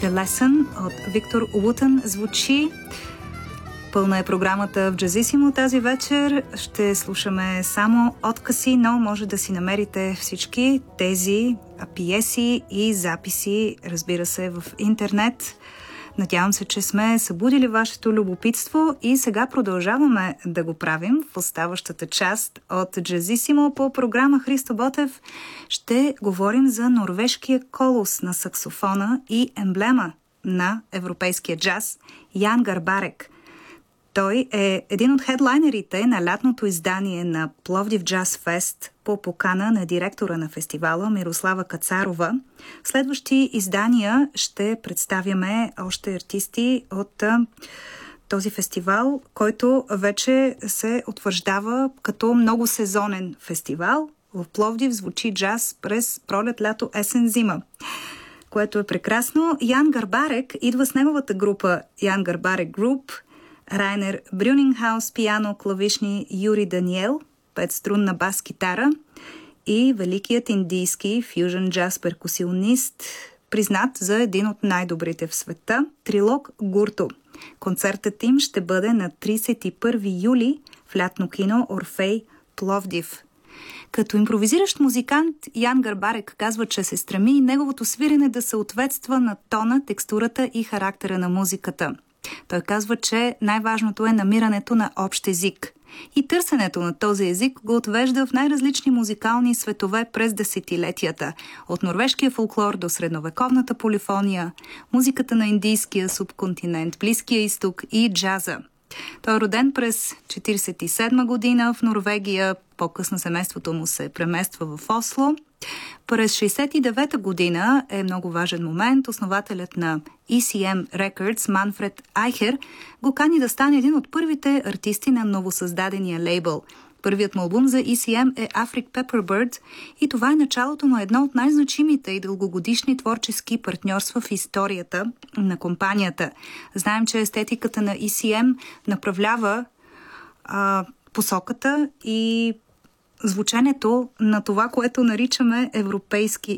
The Lesson от Виктор Лутън звучи. Пълна е програмата в Джазисимо тази вечер. Ще слушаме само откъси, но може да си намерите всички тези пиеси и записи, разбира се, в интернет. Надявам се, че сме събудили вашето любопитство и сега продължаваме да го правим в оставащата част от Джазисимо по програма Христо Ботев. Ще говорим за норвежкия колос на саксофона и емблема на европейския джаз Ян Гарбарек. Той е един от хедлайнерите на лятното издание на Пловдив Джаз Фест по покана на директора на фестивала Мирослава Кацарова. В следващи издания ще представяме още артисти от този фестивал, който вече се утвърждава като много сезонен фестивал. В Пловдив звучи джаз през пролет, лято, есен, зима, което е прекрасно. Ян Гарбарек идва с неговата група Ян Гарбарек Груп, Райнер Брюнингхаус, пиано, клавишни Юри Даниел, петструнна бас-китара и великият индийски фюжън джаз перкусионист, признат за един от най-добрите в света, Трилок Гурто. Концертът им ще бъде на 31 юли в лятно кино Орфей, Пловдив. Като импровизиращ музикант, Ян Гарбарек казва, че се стреми неговото свирене да съответства на тона, текстурата и характера на музиката. Той казва, че най-важното е намирането на общ език. И търсенето на този език го отвежда в най-различни музикални светове през десетилетията. От норвежкия фолклор до средновековната полифония, музиката на индийския субконтинент, Близкия изток и джаза. Той е роден през 1947 година в Норвегия. По-късно семейството му се премества в Осло. През 1969 година е много важен момент. Основателят на ECM Records, Манфред Айхер, го кани да стане един от първите артисти на новосъздадения лейбъл. Първият му албум за ECM е Afrik Pepperbird и това е началото на едно от най-значимите и дългогодишни творчески партньорства в историята на компанията. Знаем, че естетиката на ECM направлява посоката и звученето на това, което наричаме европейски